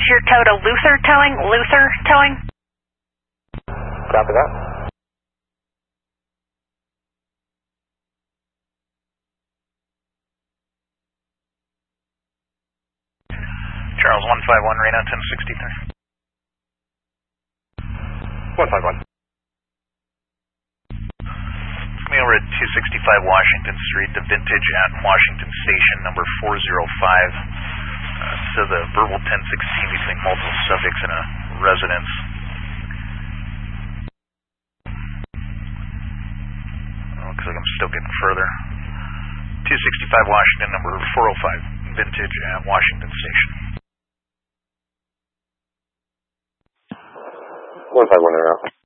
your tow to Luther Towing? Luther Towing? Copy that. Charles 151, Reno 1063. 151. Coming over at 265 Washington Street, the Vintage at Washington Station, number 405. Says a verbal 1016 between multiple subjects in a residence. Looks like I'm still getting further. 265 Washington, number 405, Vintage at Washington Station. 151 in route.